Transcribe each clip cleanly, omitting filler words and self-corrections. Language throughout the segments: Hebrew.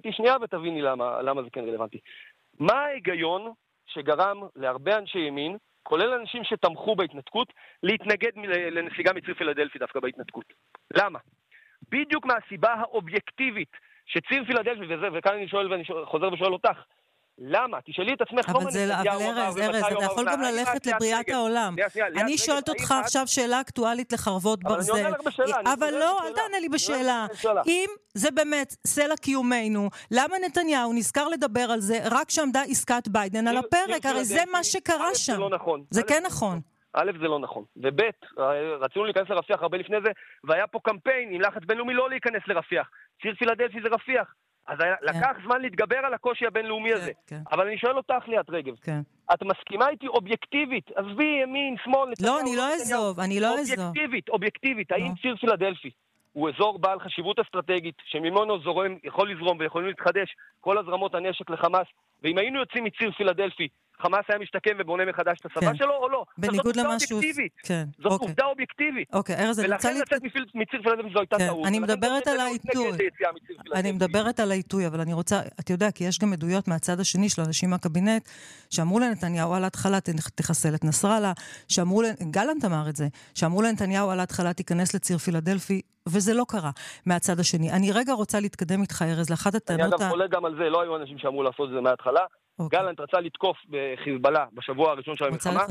איתי שנייה ותביני למה זה כן רלוונטי. מה ההיגיון שגרם להרבה אנשי ימין, כולל אנשים שתמכו בהתנתקות, להתנגד לנסיגה מציר פילדלפי דווקא בהתנתקות? למה? בדיוק מהסיבה האובייקטיבית שציר פילדלפי, וכאן אני שואל ואני חוזר ושואל אותך, למה? תשאלי את עצמך, אבל ארז, אתה יכול גם ללכת לבריאת העולם. אני שואלת אותך עכשיו שאלה אקטואלית לחרבות ברזל. אבל לא, אל תענה לי בשאלה. אם זה באמת סלע קיומנו, למה נתניהו נזכר לדבר על זה רק שעמדה עסקת ביידן על הפרק? הרי זה מה שקרה שם. זה כן נכון. א', זה לא נכון. וב', רצינו להיכנס לרפיח הרבה לפני זה, והיה פה קמפיין עם לחץ בינלאומי לא להיכנס לרפיח. ציר פילדלפי זה רפיח. אז לקח זמן להתגבר על הקושי הבינלאומי הזה. אבל אני שואל אותך, ליאת רגב, את מסכימה איתי אובייקטיבית, עזבי ימין, שמאל, לא, אני לא אעזוב, אובייקטיבית, האם ציר פילדלפי הוא אזור בעל חשיבות אסטרטגית, שממנו יכול לזרום ויכולים להתחדש כל הזרמות הנשק לחמאס, ואם היינו יוצאים מציר פילדלפי, חמאס היה משתקם ובונה מחדש את הצבא שלו או לא? בניגוד למשהו... זאת עובדה אובייקטיבית. ולכן לצאת מציר פילדלפי זו הייתה טעות. אני מדברת על העיתוי. אני מדברת על העיתוי, אבל אני רוצה, אתה יודע, כי יש גם עדויות מהצד השני של אנשים מהקבינט, שאמרו לנתניהו על ההתחלה תחסל את נסראללה, גלנט אמר את זה, שאמרו לנתניהו על ההתחלה תיכנס לציר פילדלפי, וזה לא קרה מהצד השני. אני רגע רוצה להתקדם איתך, ארז, לאחת הטענות... אני אגב חולק גם על זה, לא היו אנשים שאמרו לעשות את זה מההתחלה. גלנט רצה לתקוף בחיזבאללה בשבוע הראשון של המלחמה.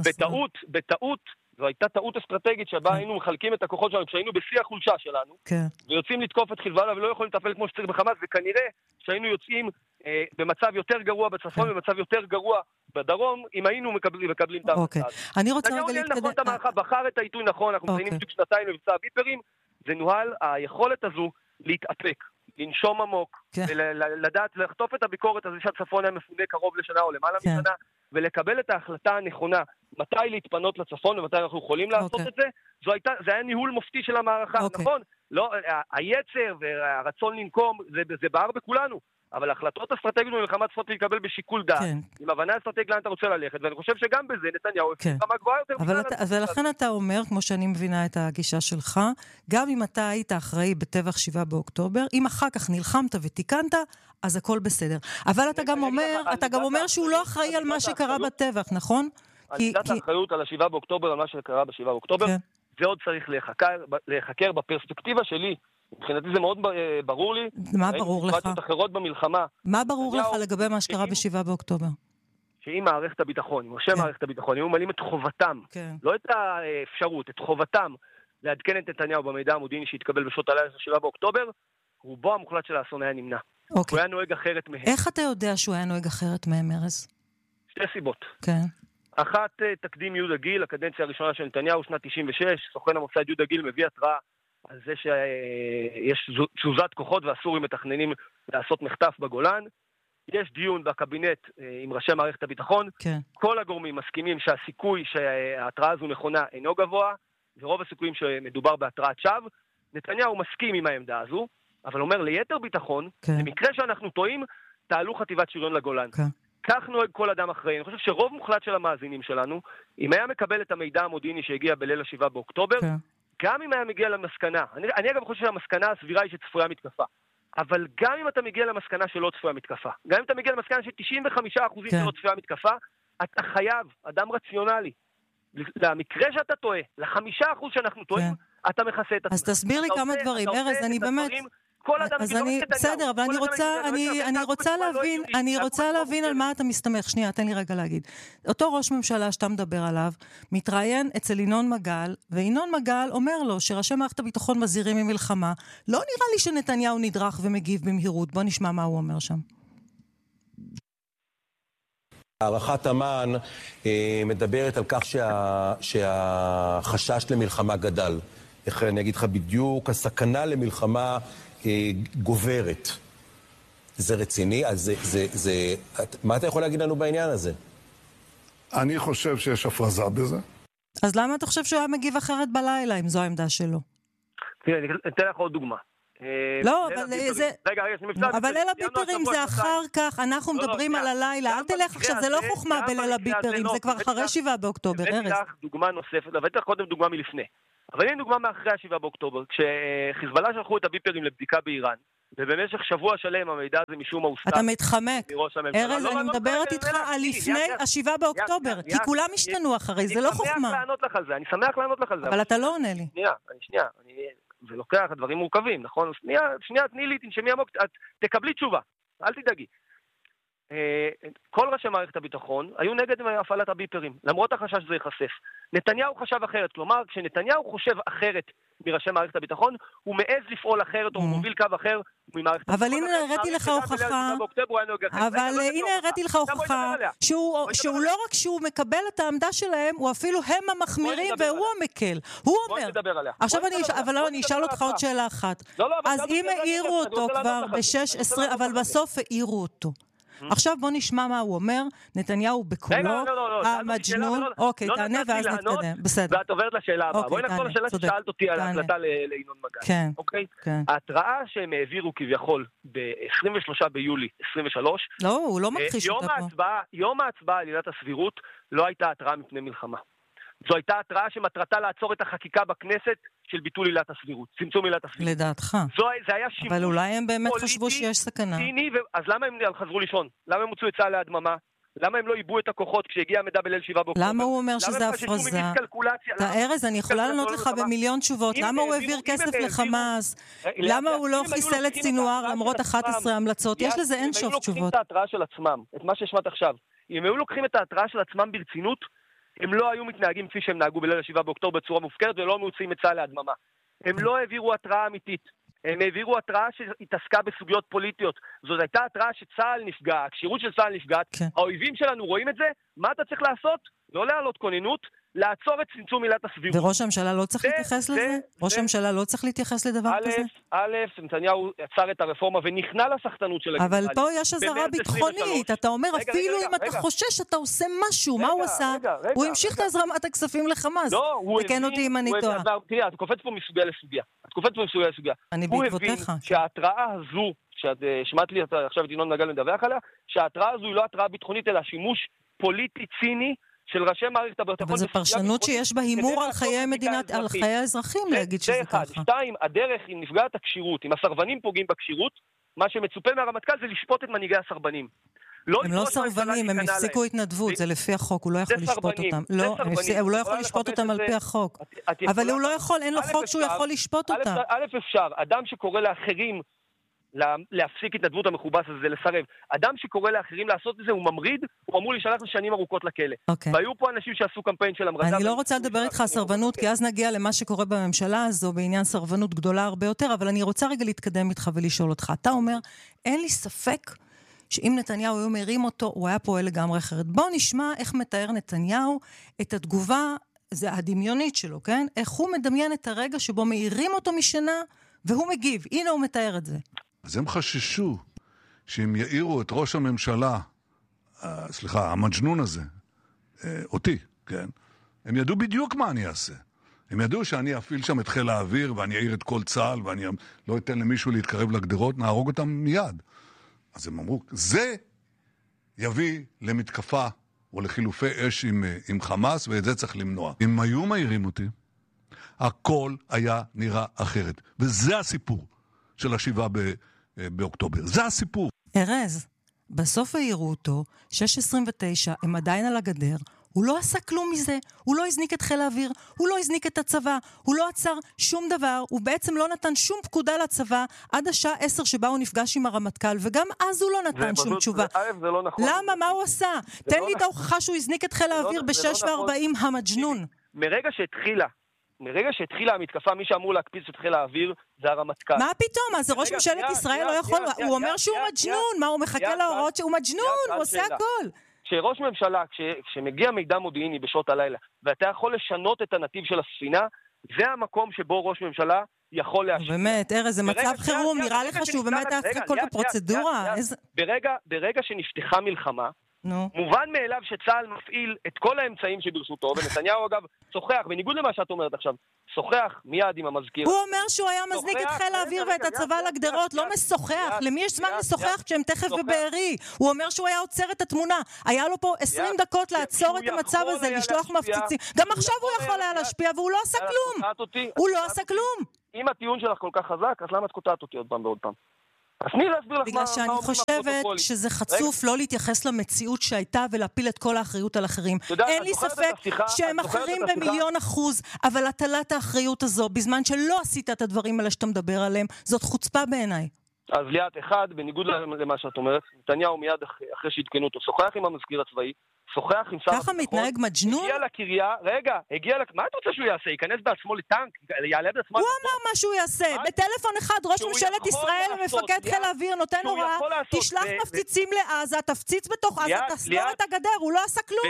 בטעות, זו הייתה טעות אסטרטגית שבה היינו מחלקים את הכוחות שלנו, כשהיינו בשיא החולשה שלנו, ויוצאים לתקוף את חיזבאללה ולא יכולים לטפל כמו שצריך בחמאס, וכנראה שהיינו יוצאים במצב יותר גרוע בצפון, במצב יותר גרוע בדרום, אם היינו מקבלים את ההחלטה. אני רוצה רגע להתקדם... נכון את המערכה, בחר את העיתוי נכון, אנחנו מציינים בדיוק שנתיים מבצע הביפרים, זה נוהל היכולת הזו להתאפק, לנשום עמוק, ולדעת, לחטוף את הביקורת הזה שהצפון היה מפונה קרוב לשנה או למעלה משנה, ולקבל את ההחלטה הנכונה, מתי להתפנות לצפון ומתי אנחנו יכולים לעשות את זה, זה היה ניהול מופתי של המערכה, נכון? לא, היצר והרצון לנקום, זה בער בכולנו, אבל ההחלטות אסטרטגיות במלחמה צריכות להתקבל בשיקול דעת. עם הבנה אסטרטגית לאן אתה רוצה ללכת, ואני חושב שגם בזה נתניהו רמה גבוהה יותר. ולכן אתה אומר, כמו שאני מבינה את הגישה שלך, גם אם אתה היית אחראי בטבח 7 באוקטובר, אם אחר כך נלחמת ותיקנת, אז הכל בסדר. אבל אתה גם אומר שהוא לא אחראי על מה שקרה בטבח, נכון? עמדת האחריות על 7 באוקטובר, על מה שקרה ב7 באוקטובר, זה עוד צריך להיחקר בפרספקטיבה שלי. מבחינתי זה מאוד ברור לי. מה ברור לך? אחרות במלחמה. מה ברור לך לגבי מה שקרה ב7 באוקטובר? שאם מערכת הביטחון, אם ראשי מערכת הביטחון, אם ממלאים את חובתם, לא את האפשרות, את חובתם, לעדכן את נתניהו במידע המודיעיני שהתקבל בשעות הלילה של 7 באוקטובר, רובו המוחלט של האסון היה נמנע. הוא היה נוהג אחרת מהם. איך אתה יודע שהוא היה נוהג אחרת מהם, ארז? שתי סיבות. כן. אחת, תקדים יהודה גיל, הקדנציה הראשונה של נתניהו, שנת 96, סוכן המוסד יהודה גיל מביא התראה על זה שיש תזוזת כוחות והסורים מתכננים לעשות מחטף בגולן. יש דיון בקבינט עם ראשי מערכת הביטחון. כן. כל הגורמים מסכימים שהסיכוי שההתראה הזו נכונה אינו גבוה, ורוב הסיכויים שמדובר בהתראת שווא. נתניהו מסכים עם העמדה הזו, אבל אומר ליתר ביטחון, במקרה שאנחנו טועים, תעלו חטיבת שריון לגולן. כך נוהג כל אדם אחראי. אני חושב שרוב מוחלט של המאזינים שלנו, אם היה מקבל את המידע המודיעיני שהגיע בליל 7 באוקטובר, גם אם היה מגיע למסקנה, אני אגב חושב שהמסקנה הסבירה היא שצפויה מתקפה, אבל גם אם אתה מגיע למסקנה שלא צפויה מתקפה, גם אם אתה מגיע למסקנה ש95% שלא צפויה מתקפה, אתה חייב, אדם רציונלי, למקרה שאתה טועה, ל5% שאנחנו טועים, אתה מכסה את עצמך. אז תסביר לי כמה דברים, ארז, אני באמת... אז אני, בסדר, אבל אני רוצה להבין על מה אתה מסתמך. שנייה, תן לי רגע להגיד. אותו ראש ממשלה שאתה מדבר עליו, מתראיין אצל ינון מגל, וינון מגל אומר לו שראשי מערכת הביטחון מזהירים ממלחמה. לא נראה לי שנתניהו נדרך ומגיב במהירות. בוא נשמע מה הוא אומר שם. הערכת אמ"ן מדברת על כך שהחשש למלחמה גדל. איך אני אגיד לך בדיוק, הסכנה למלחמה גוברת. זה רציני? אז מה אתה יכול להגיד לנו בעניין הזה? אני חושב שיש הפרזה בזה. אז למה אתה חושב שהוא היה מגיב אחרת בלילה, אם זו העמדה שלו? תראה, אני אתן לך עוד דוגמה. לא, אבל ליל הביפרים זה אחר כך, אנחנו מדברים על הלילה, אל תלך עכשיו, זה לא חוכמה בליל הביפרים, זה כבר אחרי 7 באוקטובר, ארז. הבאתי לך דוגמה נוספת, הבאתי לך קודם דוגמה מלפני. אבל הנה דוגמה מאחרי 7 באוקטובר, כשחיזבאללה שלחו את הביפרים לבדיקה באיראן, ובמשך שבוע שלם המידע הזה משום מה הוסתר. אתה מתחמק. ארז, אני מדברת איתך על לפני 7 באוקטובר, כי כולם השתנו אחרי, זה לא חוכמה. אני שמח לענות לך על זה. אבל אתה לא עונה לי. שנייה, זה לוקח דברים מורכבים, נכון? שנייה, תני לי, תנשמי עמוק, תקבלי תשובה, אל תדאגי. כל ראשי מערכת הביטחון היו נגד הפעלת הביפרים, למרות החשש שזה ייחשף. נתניהו חשב אחרת, כלומר, כשנתניהו חושב אחרת מראשי מערכת הביטחון, הוא מעז לפעול אחרת, או הוא מוביל קו אחר ממערכת הביטחון. אבל הנה הראיתי לך הוכחה, שהוא לא רק שהוא מקבל את העמדה שלהם, הוא אפילו הם המחמירים והוא המקל. הוא אומר. עכשיו אני אשאל אותך עוד שאלה אחת. אז אם העירו אותו כבר ב-6:20, אבל בסוף העירו אותו. עכשיו בוא נשמע מה הוא אומר, נתניהו בקולו, המג'נון, אוקיי, תענה ואז נתקדם, בסדר. ואת עוברת לשאלה הבאה. בואי נחזור לשאלה ששאלת אותי על ההקלטה לינון מגל. אוקיי? ההתראה שהם העבירו כביכול ב-23 ביולי 23, לא, הוא לא מכחיש אותה פה. יום ההצבעה על עילת הסבירות לא הייתה התראה מפני מלחמה. זו הייתה התראה שמטרתה לעצור את החקיקה בכנסת של ביטול עילת הסבירות, צמצום עילת הסבירות. לדעתך. זה היה שימוש. אבל אולי הם באמת חשבו שיש סכנה. אז למה הם חזרו לישון? למה הם הוצאו את צה"ל להדממה? למה הם לא איבו את הכוחות כשהגיע המידע בליל 7 באוקטובר? למה הוא אומר שזה הפרזה? ארז, אני יכולה לענות לך במיליון תשובות. למה הוא העביר כסף לחמאס? למה הוא לא חיסל את סינואר למרות 11 המלצות? יש לזה אין סוף תשובות. אם הם לוקחים את ההתראה של עצמם, את מה ששמעת עכשיו, אם הם לוקחים את ההתראה של עצמם ברצינות, הם לא היו מתנהגים כפי שהם נהגו בליל 7 באוקטובר בצורה מופקרת, ולא מוצאים את צה"ל להדממה. הם לא העבירו התראה אמיתית. הם העבירו התראה שהתעסקה בסוגיות פוליטיות. זאת הייתה התראה שצה"ל נפגע, הקשירות של צה"ל נפגעת. כן. האויבים שלנו רואים את זה, מה אתה צריך לעשות? לא להעלות כוננות, לעצור את צמצום עילת הסבירות. וראש הממשלה לא צריך להתייחס לזה? ראש הממשלה לא צריך להתייחס לדבר כזה? נתניהו יצר את הרפורמה ונכנע לסחטנות של הגנרלים. אבל פה יש הזרה ביתחונית. אתה אומר, אפילו אם אתה חושש שאתה עושה משהו, מה הוא עשה? הוא המשיך את הזרמת הכספים לחמאס. תקן אותי אם אני טועה. תראה, את קופצת פה מסוגיה לסוגיה. אני בעקבותיך. הוא הבין שההתראה הזו, שאת שמעת לי עכשיו את ינון מגל מדווח עליה, שההתראה הזו היא לא התראה ביטחונית, אלא שימוש פוליטי ציני של ראשי מערכת הביטחון. אבל זו פרשנות שיש בה הימור על חיי מדינת, על חיי האזרחים להגיד שזה ככה. 2, הדרך אם נפגעת הקשירות, אם הסרבנים פוגעים בקשירות, מה שמצופה מהרמטכ"ל זה לשפוט את מנהיגי הסרבנים. הם לא סרבנים, הם הפסיקו התנדבות, זה לפי החוק, הוא לא יכול לשפוט אותם. לא, הוא לא יכול לשפוט אותם על פי החוק. אבל הוא לא יכול, אין לו חוק שהוא יכול לשפוט אותם. א' אפשר, אדם שקורא לאחרים להפסיק התנדבות המכובס הזה, לסרב. אדם שקורא לאחרים לעשות את זה, הוא ממריד, הוא אמור להישלח לשנים ארוכות לכלא. והיו פה אנשים שעשו קמפיין של המרדה. אני לא רוצה לדבר איתך על סרבנות, כי אז נגיע למה שקורה בממשלה הזו, בעניין סרבנות גדולה הרבה יותר, אבל אני רוצה רגע להתקדם איתך ולשאול אותך. אתה אומר, אין לי ספק שאם נתניהו היו מרים אותו, הוא היה פועל לגמרי אחרת. בוא נשמע איך מתאר נתניהו את התגובה, זה הדמיונית שלו, כן? איך הוא מדמיין את הרגע שבו מאירים אותו משנה, והוא מגיב. הנה הוא מתאר את זה. אז הם חששו שאם יאירו את ראש הממשלה, המג'נון הזה, אותי, כן? הם ידעו בדיוק מה אני אעשה. הם ידעו שאני אפעיל שם את חיל האוויר, ואני אעיר את כל צה"ל, ואני לא אתן למישהו להתקרב לגדרות, נהרוג אותם מיד. אז הם אמרו, זה יביא למתקפה או לחילופי אש עם חמאס, ואת זה צריך למנוע. אם היו מהירים אותי, הכל היה נראה אחרת. וזה הסיפור של 7 באוקטובר. זה הסיפור. ארז, בסוף העירו אותו, 6:29, הם עדיין על הגדר, הוא לא עשה כלום מזה, הוא לא הזניק את חיל האוויר, הוא לא הזניק את הצבא, הוא לא עצר שום דבר, הוא בעצם לא נתן שום פקודה לצבא, עד השעה 10 שבה הוא נפגש עם הרמטכ"ל, וגם אז הוא לא נתן שום תשובה. זה לא נכון. למה? מה הוא עשה? תן לי את ההוכחה שהוא הזניק את חיל האוויר ב-6:40 המג'נון. מרגע שהתחילה המתקפה, מי שאמור להקפיץ את חיל האוויר זה הרמטכ"ל. מה פתאום? אז ראש ממשלת ישראל לא יכול, הוא אומר שהוא מג'נון, מה הוא מחכה להוראות שהוא מג'נון, הוא עושה הכל. כשראש ממשלה, כשמגיע מידע מודיעיני בשעות הלילה, ואתה יכול לשנות את הנתיב של הספינה, זה המקום שבו ראש ממשלה יכול להשפיע. באמת, ארז, זה מצב חירום, נראה לך שהוא באמת היה כל הפרוצדורה. ברגע שנפתחה מלחמה, מובן מאליו שצה"ל מפעיל את כל האמצעים שברשותו, ונתניהו אגב שוחח, בניגוד למה שאת אומרת עכשיו, שוחח מיד עם המזכיר. הוא אומר שהוא היה מזניק את חיל האוויר ואת הצבא לגדרות, לא משוחח. למי יש זמן לשוחח כשהם תכף בבארי? הוא אומר שהוא היה עוצר את התמונה. היה לו פה 20 דקות לעצור את המצב הזה, לשלוח מפציצים. גם עכשיו הוא יכול היה להשפיע, והוא לא עשה כלום. הוא לא עשה כלום. אם הטיעון שלך כל כך חזק, אז למה את קוטעת אותי עוד פעם ועוד פעם? אז תני להסביר לך בגלל שאני חושבת שזה חצוף לא להתייחס למציאות שהייתה ולהפיל את כל האחריות על אחרים. אין לי ספק שהם אחרים ב1,000,000%, אבל הטלת האחריות הזו, בזמן שלא עשית את הדברים האלה שאתה מדבר עליהם, זאת חוצפה בעיניי. אז ליאת, אחד, בניגוד למה שאת אומרת, נתניהו מיד אחרי שהתקנו אותו, שוחח עם המזכיר הצבאי, שוחח עם שר ככה מתנהג מג'נון? הגיע לקריה, מה אתה רוצה שהוא יעשה? ייכנס בעצמו לטנק? יעלה בעצמו? הוא אמר מה שהוא יעשה. בטלפון אחד ראש ממשלת ישראל ומפקד חיל האוויר נותן הוראה, תשלח מפציצים לעזה, תפציץ בתוך עזה, תסגור את הגדר, הוא לא עשה כלום.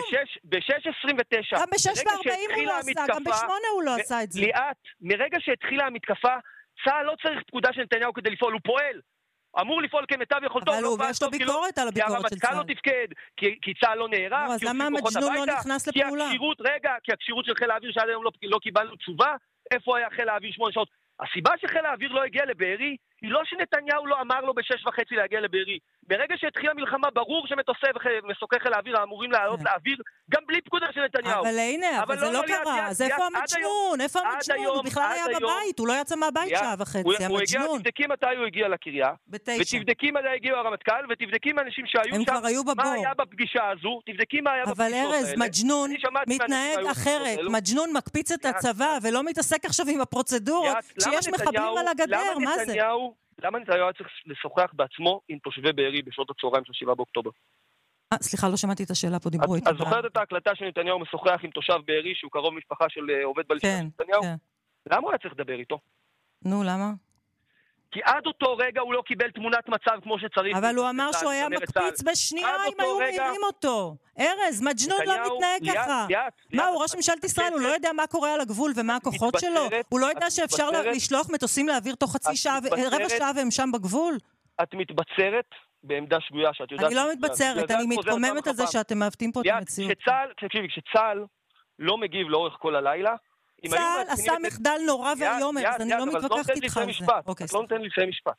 ב-6:29. גם ב-6:40 הוא לא עשה, גם ב-8 הוא לא עשה את זה. ליאת, מרגע שהתחילה המתקפה, צה"ל לא צריך פקודה של נתניהו כדי לפעול, הוא פועל. אמור לפעול כמיטב יכולתו. אבל הוא ויש לו ביקורת על הביקורת של צה"ל. כי הרמטכ"ל לא תפקד, כי צה"ל לא נערך. אז למה המג'נון לא נכנס לפעולה? כי הקשירות של חיל האוויר שעד היום לא קיבלנו תשובה, איפה היה חיל האוויר 8 שעות? הסיבה שחיל האוויר לא הגיע לבארי, היא לא שנתניהו לא אמר לו ב6:30 להגיע לבארי. ברגע שהתחילה מלחמה, ברור שמטוסי ומסוקי חיל האוויר אמורים לעלות לאוויר, גם בלי פקודה של נתניהו. אבל הנה, אבל זה לא קרה. אז איפה המג'נון? איפה המג'נון? הוא בכלל היה בבית, הוא לא יצא מהבית 1:30, המג'נון. תבדקי מתי הוא הגיע לקריה, ותבדקי מתי הגיעו הרמטכ"ל, ותבדקי מהאנשים שהיו שם, מה היה בפגישה הזו, תבדקי מה היה בפגישות האלה. אבל ארז, מג'נון מתנהג אחרת. מג'נון מקפיץ את הצבא ולא מתעסק עכשיו עם הפרוצדורות, שיש מחבלים על הגדר, מה זה? למה נתניהו היה צריך לשוחח בעצמו עם תושבי בארי בשעות הצהריים של 7 באוקטובר? סליחה, לא שמעתי את השאלה פה, דיברו איתי. אז זוכרת את ההקלטה של נתניהו משוחח עם תושב בארי, שהוא קרוב משפחה של עובד בלשכה של נתניהו? למה הוא היה צריך לדבר איתו? נו, למה? כי עד אותו רגע הוא לא קיבל תמונת מצב כמו שצריך. אבל הוא אמר שהוא היה מקפיץ בשנייה אם היו מעירים אותו. ארז, מג'נון לא מתנהג ככה. מה, הוא ראש ממשלת ישראל, הוא לא יודע מה קורה על הגבול ומה הכוחות שלו? הוא לא יודע שאפשר לשלוח מטוסים להעביר תוך חצי שעה, רבע שעה והם שם בגבול? את מתבצרת בעמדה שגויה שאת יודעת... אני לא מתבצרת, אני מתקוממת על זה שאתם מעוותים פה את המציאות. כשצה"ל לא מגיב לאורך כל הלילה, צה"ל עשה מחדל נורא והיום, אז אני לא מתווכחת איתך על זה. את לא נותן לי לסיים משפט.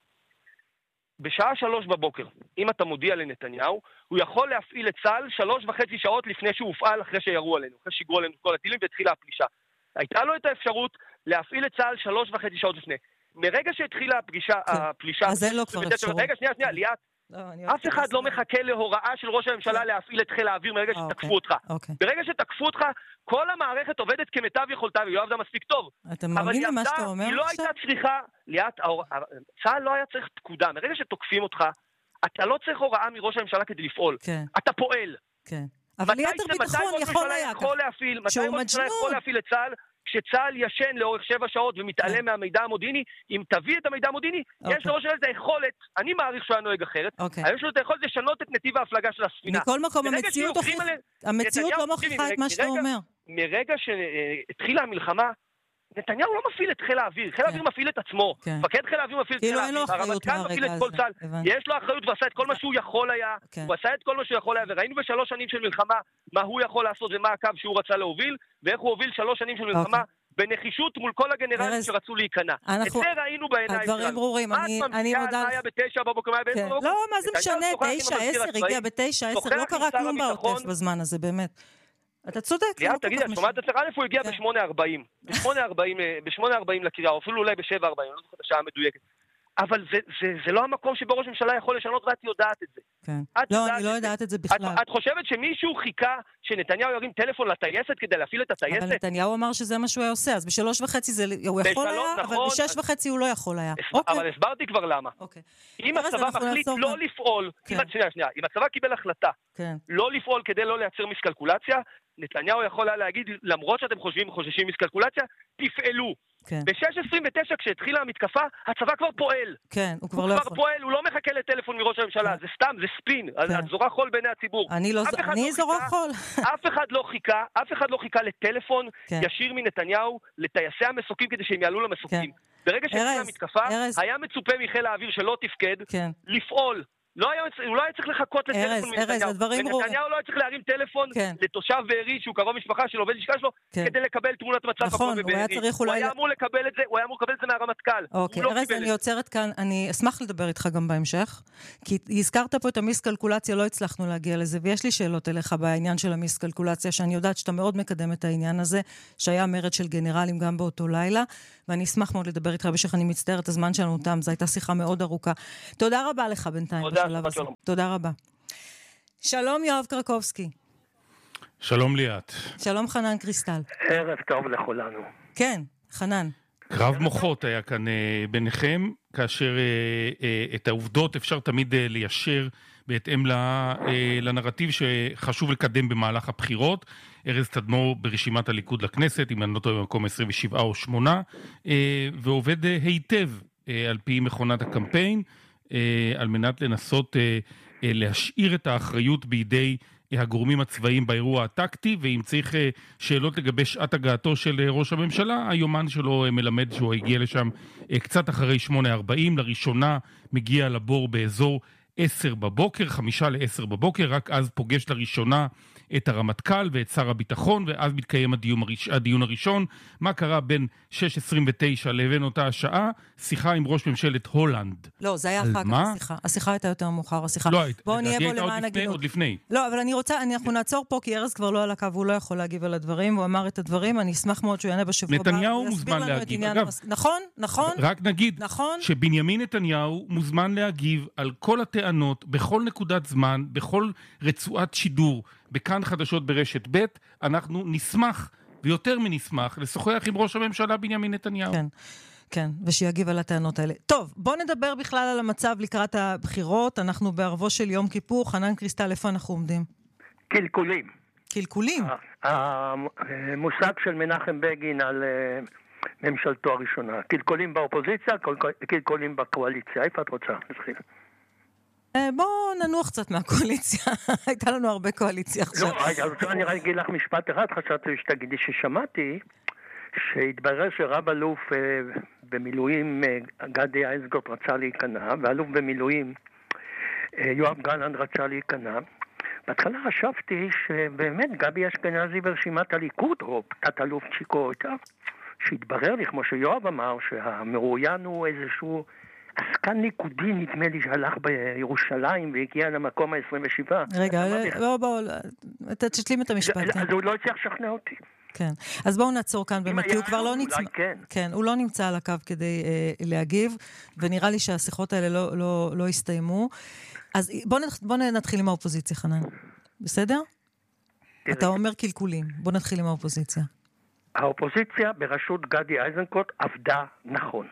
בשעה 3 בבוקר, אם אתה מודיע לנתניהו, הוא יכול להפעיל את צה"ל 3.5 שעות לפני שהוא הופעל, אחרי שירו עלינו, אחרי שיגרו עלינו כל הטילים והתחילה הפלישה. הייתה לו את האפשרות להפעיל את צה"ל 3.5 שעות לפני. מרגע שהתחילה הפלישה... אז אין לו כבר אפשרות. רגע, שנייה, ליאת. אף אחד לא מחכה להוראה של ראש הממשלה להפעיל את חיל האוויר מרגע שתקפו אותך. ברגע שתקפו אותך, כל המערכת עובדת כמיטב יכולתה, והיא לא עבדה מספיק טוב. אתה מאמין למה שאתה אומר עכשיו? היא לא הייתה צריכה, ליאת, צה"ל לא היה צריך פקודה. מרגע שתוקפים אותך, אתה לא צריך הוראה מראש הממשלה כדי לפעול. אתה פועל. אבל ליתר ביטחון יכול היה ככה. מתי ראש הממשלה יכול להפעיל את צה"ל? כשצה"ל ישן לאורך 7 שעות ומתעלם מהמידע המודיעיני, אם תביא את המידע המודיעיני, יש לראש הממשלה את היכולת, אני מעריך שהוא היה נוהג אחרת, יש לו את היכולת לשנות את נתיב ההפלגה של הספינה. מכל מקום, המציאות לא מוכיחה את מה שאתה אומר. מרגע שהתחילה המלחמה, נתניהו לא מפעיל את חיל האוויר, חיל האוויר מפעיל את עצמו, מפקד חיל האוויר מפעיל את חיל האוויר, הרמטכ"ל מפעיל את כל צה"ל, יש לו אחריות ועשה את כל מה שהוא יכול היה, הוא עשה את כל מה שהוא יכול היה, וראינו ב3 שנים של מלחמה מה הוא יכול לעשות ומה הקו שהוא רצה להוביל, ואיך הוא הוביל 3 שנים של מלחמה בנחישות מול כל הגנרלים שרצו להיכנע. את זה ראינו בעיניים שלנו. הדברים ברורים, אני מודה... מה היה ב9 בבוקר, מה היה ב10 בבוקר? לא, מה זה משנה, 9-10, הגיע ב9-10, לא קרה כלום בעוטף בזמן הזה, באמת. אתה צודק. ליאת, תגידי, את שומעת אצלך, הוא הגיע ב8:40. ב8:40 לקריה, או אפילו אולי ב7:40, לא זוכרת השעה המדויקת. אבל זה לא המקום שבו ראש ממשלה יכול לשנות, ואת יודעת את זה. לא, אני לא יודעת את זה בכלל. את חושבת שמישהו חיכה שנתניהו ירים טלפון לטייסת כדי להפעיל את הטייסת? אבל נתניהו אמר שזה מה שהוא היה עושה, אז ב3:30 הוא יכול היה, אבל ב6:30 הוא לא יכול היה. אבל הסברתי כבר למה. אם הצבא מחליט לא לפעול, שנייה, אם הצבא קיבל החלטה לא לפעול כדי לא לייצר מיסקלקולציה, נתניהו יכול היה להגיד, למרות שאתם חוששים מיסקלקולציה, תפעלו. ב6:29 כשהתחילה המתקפה, הצבא כבר פועל. כן, הוא כבר לא יכול. פועל, הוא לא מחכה לטלפון מראש הממשלה, זה סתם, זה ספין, את זורה חול בעיני הציבור. אני זורה חול. אף אחד לא חיכה לטלפון ישיר מנתניהו לטייסי המסוקים כדי שהם יעלו למסוקים. ברגע שהתחילה המתקפה, היה מצופה מחיל האוויר שלא תפקד, לפעול. הוא לא היה צריך לחכות לטלפון מנתניהו. ונתניהו לא היה צריך להרים טלפון לתושב בארי שהוא קרוב משפחה שלו, עובד לשכה שלו, כדי לקבל תמונת מצב נכון, הוא היה אמור לקבל את זה מהרמטכ"ל. אוקיי, ארז, אני עוצרת כאן, אני אשמח לדבר איתך גם בהמשך, כי הזכרת פה את המיסקלקולציה, לא הצלחנו להגיע לזה, ויש לי שאלות אליך בעניין של המיסקלקולציה, שאני יודעת שאתה מאוד מקדם את העניין הזה, שהיה מרד של גנרלים גם באותו לילה, ואני אשמח מאוד לדבר איתך בשביל אני מצטערת, הזמן שלנו תם, זו הייתה שיחה מאוד ארוכה. תודה רבה לך בינתיים בשלב הזה. תודה רבה. שלום יואב קרקובסקי. שלום ליאת. שלום חנן קריסטל. ערב טוב לכולנו. כן, חנן. קרב מוחות היה כאן ביניכם, כאשר את העובדות אפשר תמיד ליישר בהתאם לנרטיב שחשוב לקדם במהלך הבחירות. ארז תדמור ברשימת הליכוד לכנסת, אם אני לא טועה במקום 27 או 8, ועובד היטב על פי מכונת הקמפיין, על מנת לנסות להשאיר את האחריות בידי הגורמים הצבאיים באירוע הטקטי, ואם צריך שאלות לגבי שעת הגעתו של ראש הממשלה, היומן שלו מלמד שהוא הגיע לשם קצת אחרי 8:40, לראשונה מגיע לבור באזור 10 בבוקר, 5:50 בבוקר, רק אז פוגש לראשונה את הרמטכ"ל ואת שר הביטחון, ואז מתקיים הדיון הראשון. מה קרה בין 6:29 לבין אותה השעה? שיחה עם ראש ממשלת הולנד. לא, זה היה אחר כך השיחה. השיחה הייתה יותר מאוחר, השיחה. לא, בואו נהיה בו למען הגינות. עוד לפני. לא, אבל אנחנו נעצור פה, כי ארז כבר לא על הקו, הוא לא יכול להגיב על הדברים, הוא אמר את הדברים, אני אשמח מאוד שהוא יענה בשבוע הבא. נתניהו מוזמן להגיב. אגב, נכון. רק נגיד שבנימין נתניהו מוזמן להגיב על כל הטענות, בכל נקודת זמן, בכל רצועת שידור, בכאן חדשות ברשת ב', אנחנו נשמח, ויותר מנשמח, לשוחח עם ראש הממשלה בנימין נתניהו. כן, ושיגיב על הטענות האלה. טוב, בוא נדבר בכלל על המצב לקראת הבחירות, אנחנו בערבו של יום כיפור, חנן קריסטל, איפה אנחנו עומדים? קלקולים. קלקולים? המושג של מנחם בגין על ממשלתו הראשונה. קלקולים באופוזיציה, קלקולים בקואליציה. איפה את רוצה? נתחיל. בואו ננוח קצת מהקואליציה. הייתה לנו הרבה קואליציה עכשיו. לא, אני רק אגיד לך משפט אחד, חשבתי שתגידי ששמעתי, שהתברר שרב אלוף במילואים גדי איזנקוט רצה להיכנע, ואלוף במילואים יואב גלנט רצה להיכנע. בהתחלה חשבתי שבאמת גבי אשכנזי ברשימת הליכוד, או תת אלוף צ'יקו, שהתברר לי, כמו שיואב אמר, שהמרואיין הוא איזשהו עסקן ניקודי, נדמה לי, שהלך בירושלים והגיע למקום ה-27. רגע, בואו, תשלים את המשפט. אז הוא לא הצליח לשכנע אותי. כן, אז בואו נעצור כאן באמת, כי הוא כבר לא נמצא. כן, הוא לא נמצא על הקו כדי להגיב, ונראה לי שהשיחות האלה לא הסתיימו. אז בואו נתחיל עם האופוזיציה, חנן. בסדר? אתה אומר קלקולים. בואו נתחיל עם האופוזיציה. האופוזיציה בראשות גדי איזנקוט עבדה נכון.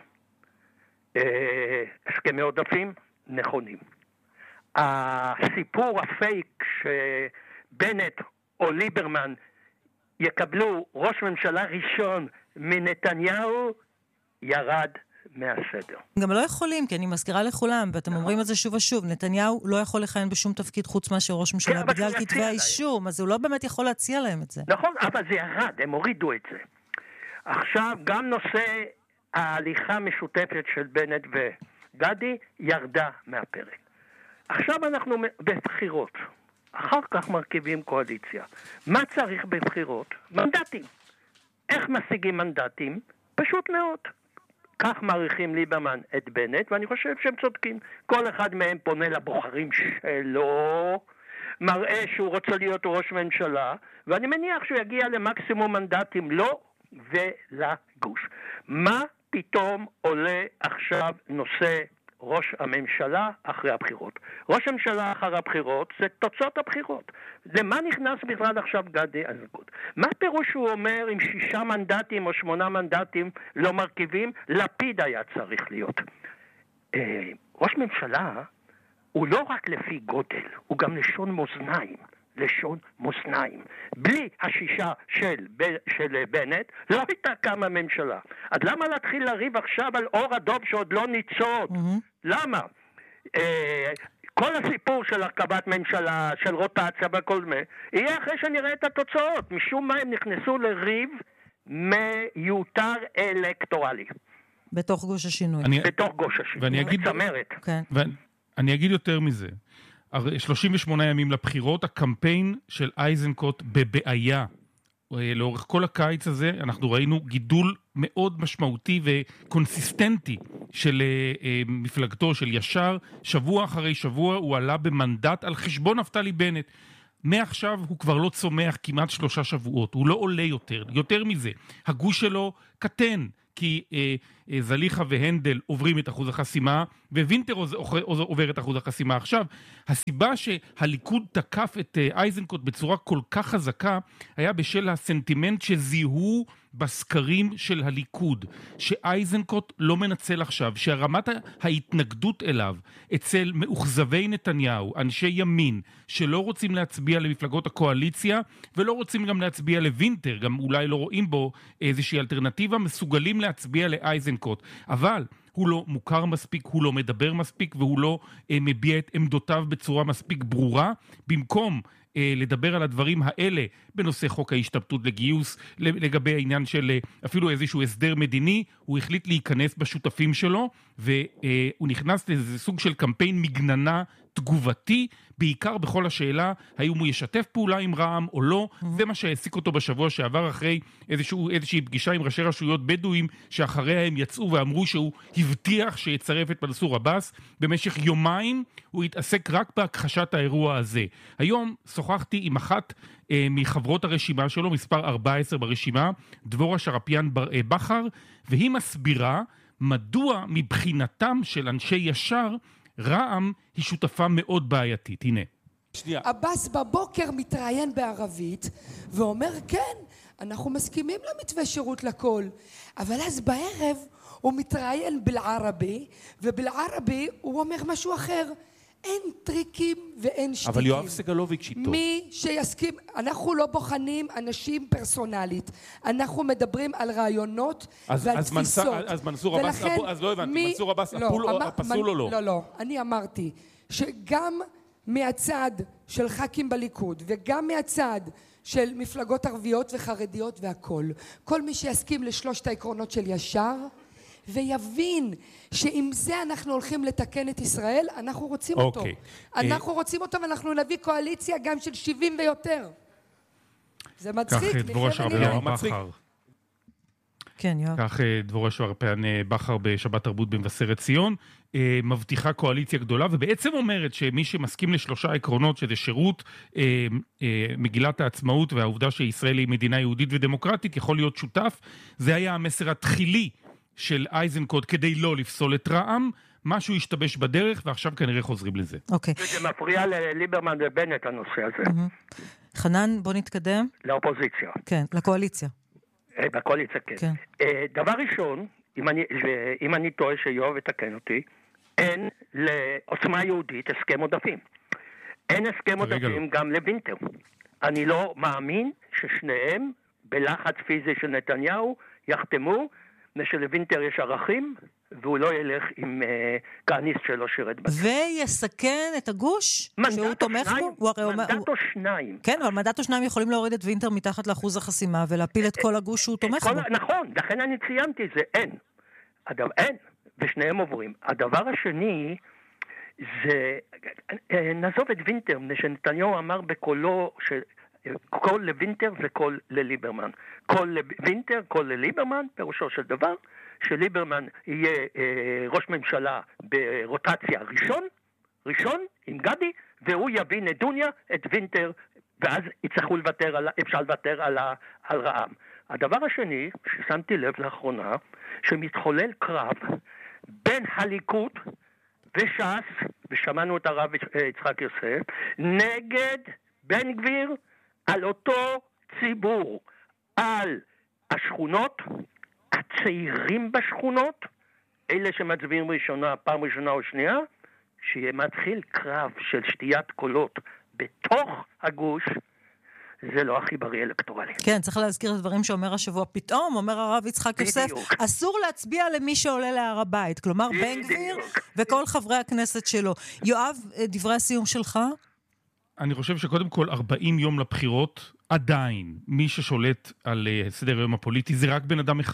הסכמי עודפים נכונים. הסיפור הפייק שבנט או ליברמן יקבלו ראש ממשלה ראשון מנתניהו ירד מהסדר. גם לא יכולים, כי אני מזכירה לכולם, ואתם אומרים את זה שוב ושוב, נתניהו לא יכול לכהן בשום תפקיד חוץ מאשר ראש ממשלה בגלל כתבי האישום, אז הוא לא באמת יכול להציע להם את זה. נכון, אבל זה ירד, הם הורידו את זה. עכשיו, גם נושא ההליכה המשותפת של בנט וגדי ירדה מהפרק. עכשיו אנחנו בבחירות. אחר כך מרכיבים קואליציה. מה צריך בבחירות? מנדטים. איך משיגים מנדטים? פשוט מאוד. כך מעריכים ליברמן את בנט, ואני חושב שהם צודקים. כל אחד מהם פונה לבוחרים שלו, מראה שהוא רוצה להיות ראש ממשלה, ואני מניח שהוא יגיע למקסימום מנדטים לו ולגוש. מה פתאום עולה עכשיו נושא ראש הממשלה אחרי הבחירות? ראש הממשלה אחרי הבחירות זה תוצאות הבחירות. למה נכנס בכלל עכשיו גדי איזנקוט? מה פירוש הוא אומר עם 6 מנדטים או 8 מנדטים לא מרכיבים? לפיד היה צריך להיות. ראש ממשלה הוא לא רק לפי גודל, הוא גם לשון מאזניים. לשון מאזניים. בלי 6 של בנט לא הייתה קמה ממשלה. אז למה להתחיל לריב עכשיו על אור הדוב שעוד לא ניצוד? למה? כל הסיפור של הרכבת ממשלה, של רוטציה וכל מה, יהיה אחרי שנראה את התוצאות. משום מה הם נכנסו לריב מיותר אלקטורלי. בתוך גוש השינוי. בתוך גוש השינוי. ואני אגיד... אני אגיד יותר מזה. 38 ימים לבחירות, הקמפיין של איזנקוט בבעיה. לאורך כל הקיץ הזה אנחנו ראינו גידול מאוד משמעותי וקונסיסטנטי של מפלגתו של ישר. שבוע אחרי שבוע הוא עלה במנדט על חשבון נפתלי בנט. מעכשיו הוא כבר לא צומח כמעט 3 שבועות, הוא לא עולה יותר מזה. הגוש שלו קטן, כי זליחה והנדל עוברים את אחוז החסימה, ווינטר עובר את אחוז החסימה. עכשיו, הסיבה שהליכוד תקף את איזנקוט בצורה כל כך חזקה, היה בשל הסנטימנט שזיהו בסקרים של הליכוד, שאייזנקוט לא מנצל עכשיו, שהרמת ההתנגדות אליו אצל מאוכזבי נתניהו, אנשי ימין, שלא רוצים להצביע למפלגות הקואליציה, ולא רוצים גם להצביע לוינטר, גם אולי לא רואים בו איזושהי אלטרנטיבה, מסוגלים להצביע לאייזנקוט. אבל הוא לא מוכר מספיק, הוא לא מדבר מספיק, והוא לא מביע את עמדותיו בצורה מספיק ברורה. במקום לדבר על הדברים האלה בנושא חוק ההשתמטות לגיוס, לגבי העניין של אפילו איזשהו הסדר מדיני, הוא החליט להיכנס בשותפים שלו, והוא נכנס לאיזה סוג של קמפיין מגננה תגובתי, בעיקר בכל השאלה האם הוא ישתף פעולה עם רע"מ או לא. זה מה שהעסיק אותו בשבוע שעבר, אחרי איזושהי פגישה עם ראשי רשויות בדואים, שאחריה הם יצאו ואמרו שהוא הבטיח שיצרף את מנסור עבאס. במשך יומיים הוא התעסק רק בהכחשת האירוע הזה. היום שוחחתי עם אחת מחברות הרשימה שלו, מספר 14 ברשימה, דבורה שרפיאן בכר, והיא מסבירה מדוע מבחינתם של אנשי ישר רע"מ היא שותפה מאוד בעייתית. הנה. עבאס בבוקר מתראיין בערבית ואומר כן, אנחנו מסכימים למתווה שירות לכל, אבל אז בערב הוא מתראיין בלערבי, ובלערבי הוא אומר משהו אחר. אין טריקים ואין שתיקים. אבל יואב סגלוביץ' איתו. מי שיסכים, אנחנו לא בוחנים אנשים פרסונלית, אנחנו מדברים על רעיונות ועל תפיסות. אז מנסור עבאס, אז לא הבנתי, מנסור עבאס פסול או לא? לא, אני אמרתי שגם מהצד של ח"כים בליכוד וגם מהצד של מפלגות ערביות וחרדיות והכל, כל מי שיסכים לשלושת העקרונות של ישר ויבין שעם זה אנחנו הולכים לתקן את ישראל, אנחנו רוצים אותו. אנחנו רוצים אותו ואנחנו נביא קואליציה גם של 70 ויותר. זה מצחיק. כך דבורה שרפיאן בכר. כן, יואב. כך דבורה שרפיאן בכר בשבת תרבות במבשרת ציון, מבטיחה קואליציה גדולה, ובעצם אומרת שמי שמסכים לשלושה עקרונות, שזה שירות, מגילת העצמאות והעובדה שישראל היא מדינה יהודית ודמוקרטית, יכול להיות שותף. זה היה המסר התחילי של איזנקוט כדי לא לפסול את רע"מ. משהו השתבש בדרך, ועכשיו כנראה חוזרים לזה. אוקיי. זה מפריע לליברמן ובנט הנושא הזה. חנן, בוא נתקדם. לאופוזיציה. כן, לקואליציה. בקואליציה, כן. דבר ראשון, אם אני טועה שיואב יתקן אותי, אין לעוצמה יהודית הסכם עודפים. אין הסכם עודפים גם לוינטר. אני לא מאמין ששניהם בלחץ פיזי של נתניהו יחתמו, ושלוינטר יש ערכים, והוא לא ילך עם כהניסט שלו שירת בצבא. ויסכן את הגוש שהוא תומך בו? מנדט או שניים. כן, אבל מנדט או שניים יכולים להוריד את וינטר מתחת לאחוז החסימה, ולהפיל את כל הגוש שהוא תומך בו. נכון, לכן אני ציינתי, זה אין. אין, ושניהם עוברים. הדבר השני, זה, נעזוב את וינטר, שנתניהו אמר בקולו, קול לוינטר וקול לליברמן. קול לוינטר, קול לליברמן, פירושו של דבר, שליברמן יהיה ראש ממשלה ברוטציה ראשון עם גדי, והוא יביא נדוניה את וינטר, ואז יצטרכו אפשר לוותר על רע"מ. הדבר השני, ששמתי לב לאחרונה, שמתחולל קרב בין הליכוד וש"ס, ושמענו את הרב יצחק יוסף, נגד בן גביר על אותו ציבור, על השכונות, הצעירים בשכונות, אלה שמצביעים פעם ראשונה או שנייה, שמתחיל קרב של שתיית קולות בתוך הגוש, זה לא הכי בריא אלקטורלי. כן, צריך להזכיר את הדברים שאומר השבוע. פתאום אומר הרב יצחק יוסף, אסור להצביע למי שעולה להר הבית, כלומר בן גביר וכל חברי הכנסת שלו. יואב, דברי הסיום שלך? אני חושב שקודם כל 40 יום לבחירות, עדיין מי ששולט על סדר היום הפוליטי זה רק בן אדם אחד.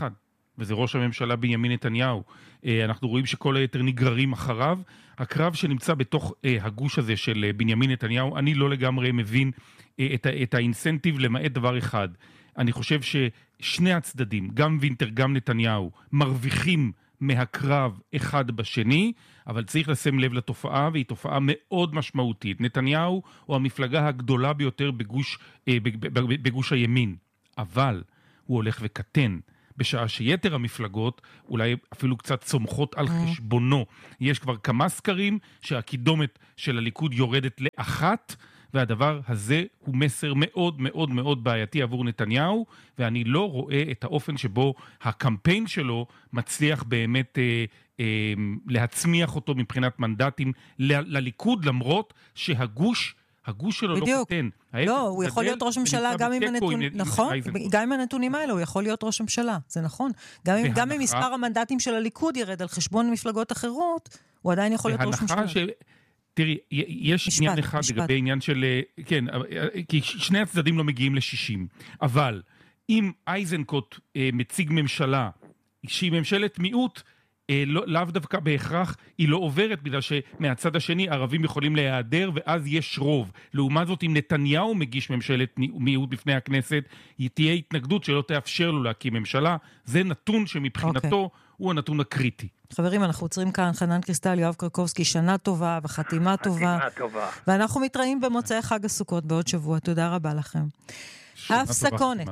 וזה ראש הממשלה בנימין נתניהו. אנחנו רואים שכל היתר נגררים אחריו. הקרב שנמצא בתוך הגוש הזה של בנימין נתניהו, אני לא לגמרי מבין את האינסנטיב למעט דבר אחד. אני חושב ששני הצדדים, גם וינטר, גם נתניהו, מרוויחים מהקרב אחד בשני, אבל צריך לשים לב לתופעה, והיא תופעה מאוד משמעותית. נתניהו הוא המפלגה הגדולה ביותר בגוש הימין, אבל הוא הולך וקטן, בשעה שיתר המפלגות אולי אפילו קצת צומחות על חשבונו. יש כבר כמה סקרים שהקידומת של הליכוד יורדת לאחת, והדבר הזה הוא מסר מאוד מאוד מאוד בעייתי עבור נתניהו, ואני לא רואה את האופן שבו הקמפיין שלו מצליח באמת להצמיח אותו מבחינת מנדטים לליכוד, למרות שהגוש שלו לא קטן. לא, הוא יכול להיות ראש ממשלה גם עם הנתונים, נכון? גם עם הנתונים האלה הוא יכול להיות ראש ממשלה, זה נכון. גם אם מספר המנדטים של הליכוד ירד על חשבון מפלגות אחרות, הוא עדיין יכול להיות ראש ממשלה. תראי, יש עניין אחד לגבי עניין של, כן, כי שני הצדדים לא מגיעים ל-60, אבל אם אייזנקוט מציג ממשלה שהיא ממשלת מיעוט, לאו דווקא בהכרח היא לא עוברת, בגלל שמהצד השני ערבים יכולים להיעדר ואז יש רוב. לעומת זאת, אם נתניהו מגיש ממשלת מיעוט בפני הכנסת, תהיה התנגדות שלא תאפשר לו להקים ממשלה. זה נתון שמבחינתו הוא הנתון הקריטי. חברים, אנחנו עוצרים כאן. חנן קריסטל, יואב קרקובסקי, שנה טובה וחתימה טובה. ואנחנו מתראים במוצאי חג הסוכות בעוד שבוע. תודה רבה לכם. הפסקונת.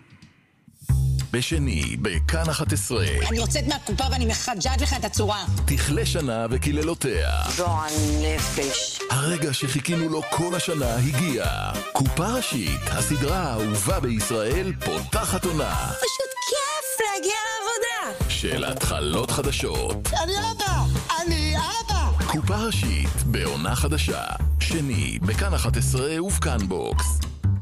בשני, בכאן 11. אני יוצאת מהקופה ואני מחג'ת לך את הצורה. תכלה שנה וכללותיה. גועל נפש. הרגע שחיכינו לו כל השנה הגיע. קופה ראשית, הסדרה האהובה בישראל, פותחת עונה. פשוט כיף להגיע לעבודה. של התחלות חדשות. אני אבא. קופה ראשית, בעונה חדשה. שני, בכאן 11 ובכאן בוקס.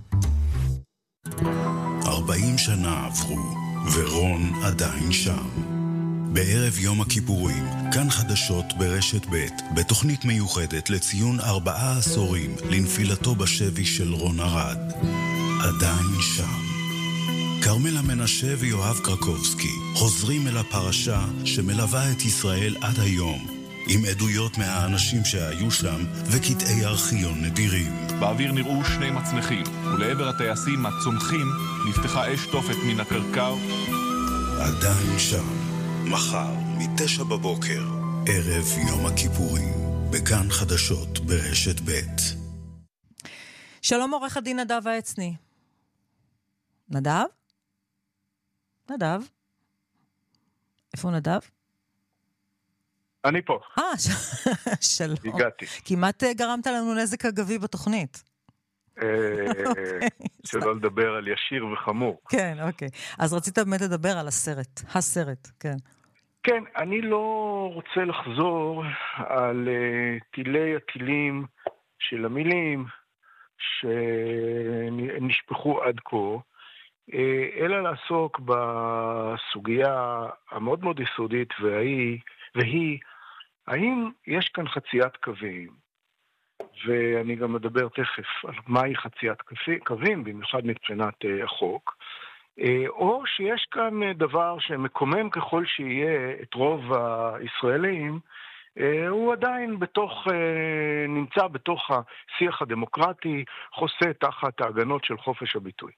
40 שנה עברו, ורון עדיין שם. בערב יום הכיפורים, כאן חדשות ברשת ב' בתוכנית מיוחדת לציון 4 עשורים לנפילתו בשבי של רון ארד. עדיין שם. קרמלה מנשה ויואב קרקובסקי חוזרים אל הפרשה שמלווה את ישראל עד היום, עם עדויות מהאנשים שהיו שם וקטעי ארכיון נדירים. באוויר נראו 2 מצנחים, ולעבר הטייסים הצומחים נפתחה אש תופת מן הקרקר. עדיין שם, מחר מ9 בבוקר, ערב יום הכיפורים, בכאן חדשות ברשת ב'. שלום עורך הדין נדב העצני. נדב? נדב? איפה נדב? אני פה. שלום. הגעתי. כמעט גרמת לנו נזק אגבי בתוכנית. שלא לדבר על ישיר וחמור. כן, אוקיי. אז רצית באמת לדבר על הסרט, כן. כן, אני לא רוצה לחזור על טילי הטילים של המילים שנשפחו עד כה, אלא לעסוק בסוגיה המאוד מאוד יסודית והיא האם יש כאן חציית קווים, ואני גם מדבר תכף על מהי חציית קווים, במיוחד מבחינת החוק, או שיש כאן דבר שמקומם ככל שיהיה את רוב הישראלים, הוא עדיין נמצא בתוך השיח הדמוקרטי, חוסה תחת ההגנות של חופש הביטוי.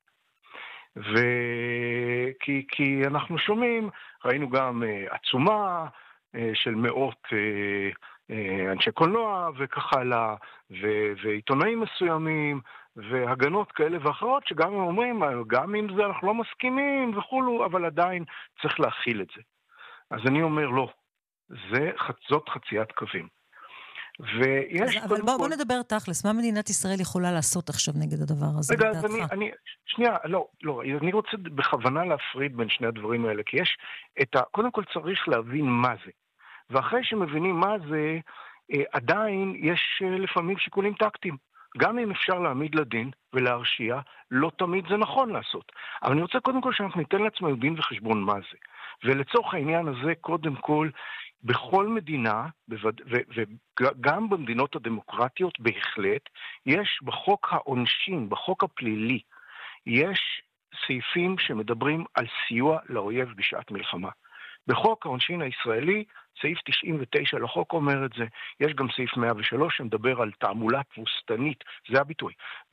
כי אנחנו שומעים, ראינו גם עצומה של מאות אנשי קולנוע וכך הלאה, ועיתונאים מסוימים, והגנות כאלה ואחרות, שגם הם אומרים, גם עם זה אנחנו לא מסכימים וכולו, אבל עדיין צריך להכיל את זה. אז אני אומר לא, זאת חציית קווים. אבל בוא נדבר תכלס, מה מדינת ישראל יכולה לעשות עכשיו נגד הדבר הזה? רגע, אז שנייה, לא, אני רוצה בכוונה להפריד בין שני הדברים האלה, כי יש קודם כל צריך להבין מה זה. ואחרי שמבינים מה זה, עדיין יש לפעמים שיקולים טקטיים. גם אם אפשר להעמיד לדין ולהרשיע, לא תמיד זה נכון לעשות. אבל אני רוצה קודם כל שאנחנו ניתן לעצמנו דין וחשבון מה זה. ולצורך העניין הזה, קודם כל, בכל מדינה, וגם במדינות הדמוקרטיות בהחלט, יש בחוק העונשין, בחוק הפלילי, יש סעיפים שמדברים על סיוע לאויב בשעת מלחמה. בחוק העונשין הישראלי, סעיף 99 לחוק אומר את זה. יש גם סעיף 103 שמדבר על תעמולה תבוסתנית, זה הביטוי,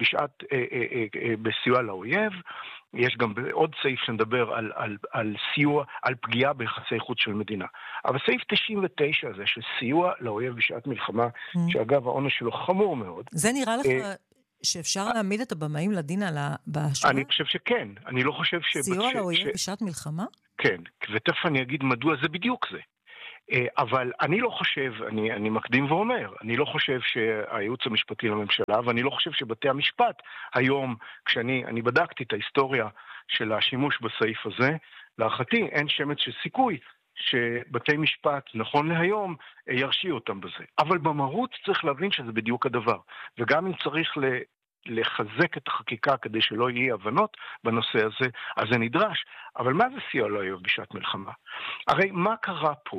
בסיוע לאויב. יש גם עוד סעיף שמדבר על סיוע, על פגיעה ביחסי חוץ של מדינה. אבל סעיף 99 הזה של סיוע לאויב בשעת מלחמה, שאגב העונש שלו חמור מאוד. זה נראה לך שאפשר להעמיד את הבמאים לדין בהשוואה? אני חושב שכן. אני לא חושב סיוע לאויב בשעת מלחמה? כן, ותכף אני אגיד מדוע זה בדיוק זה. אבל אני לא חושב, אני מקדים ואומר, אני לא חושב שהייעוץ המשפטי לממשלה, ואני לא חושב שבתי המשפט היום, כשאני בדקתי את ההיסטוריה של השימוש בסעיף הזה, להערכתי אין שמץ של סיכוי שבתי משפט, נכון להיום, ירשיעו אותם בזה. אבל במהות צריך להבין שזה בדיוק הדבר. וגם אם צריך לחזק את החקיקה כדי שלא יהיה הבנות בנושא הזה, אז זה נדרש. אבל מה זה סיוע לאויב בשעת מלחמה? הרי מה קרה פה?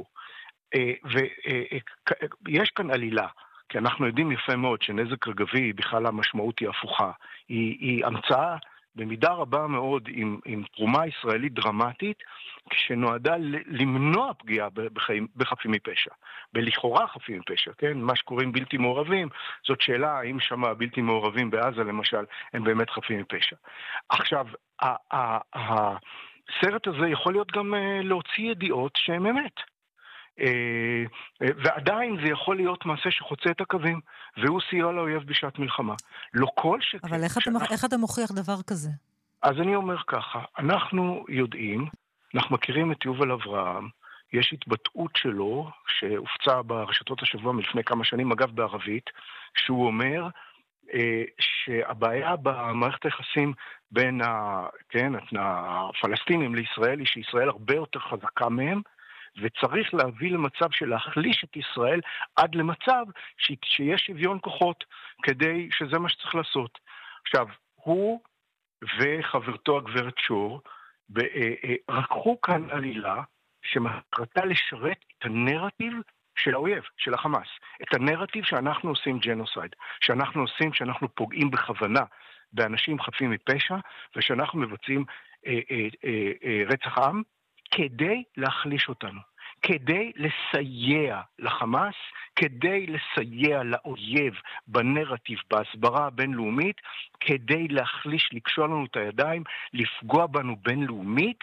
ויש כאן עלילה, כי אנחנו יודעים יפה מאוד שנזק רגבי, בכלל המשמעות היא הפוכה. היא המצאה במידה רבה מאוד עם תרומה ישראלית דרמטית, שנועדה למנוע פגיעה בחפים מפשע, בלכאורה חפים מפשע, כן? מה שקוראים בלתי מעורבים, זאת שאלה האם שמה בלתי מעורבים בעזה למשל, הם באמת חפים מפשע. עכשיו, הסרט הזה יכול להיות גם להוציא ידיעות שהן אמת. ועדיין זה יכול להיות מעשה שחוצה את הקווים, והוא סיוע לאויב בשעת מלחמה. לא כל שכן. אבל איך אתה מוכיח דבר כזה? אז אני אומר ככה, אנחנו יודעים, אנחנו מכירים את יובל אברהם, יש התבטאות שלו שהופצה ברשתות השבוע מלפני כמה שנים, אגב בערבית, שהוא אומר שהבעיה במערכת היחסים בין הפלסטינים לישראל היא שישראל הרבה יותר חזקה מהם, וצריך להביא למצב של להחליש את ישראל עד למצב שיש שוויון כוחות, כדי שזה מה שצריך לעשות. עכשיו, הוא וחברתו הגברת שור רקחו כאן עלילה שמטרתה לשרת את הנרטיב של האויב, של החמאס. את הנרטיב שאנחנו עושים ג'נוסייד, שאנחנו פוגעים בכוונה באנשים חפים מפשע, ושאנחנו מבצעים רצח עם, כדי להחליש אותנו, כדי לסייע לחמאס, כדי לסייע לאויב בנרטיב, בהסברה הבינלאומית, כדי להחליש, לקשור לנו את הידיים, לפגוע בנו בינלאומית,